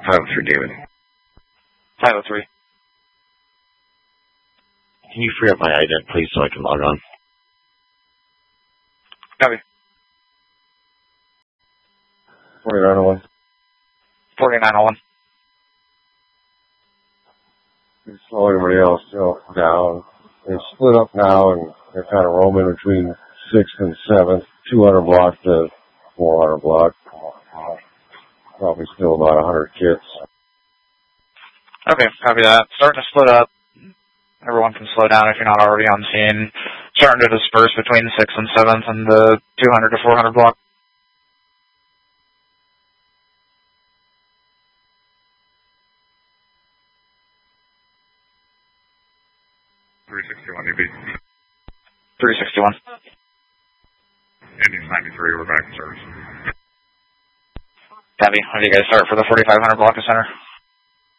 503, David. 503. Can you free up my ident, please, so I can log on? Copy. 4901. 4901. You slow everybody else down. They split up now, and they're kind of roaming between 6th and 7th, 200 block to 400 block. Probably still about 100 kits. Okay, copy that. Starting to split up. Everyone can slow down if you're not already on scene. Starting to disperse between 6th and 7th and the 200 to 400 block. .361 UB. 361. Indians 93, we're back in service. Copy. When do you guys start for the 4500 block of center?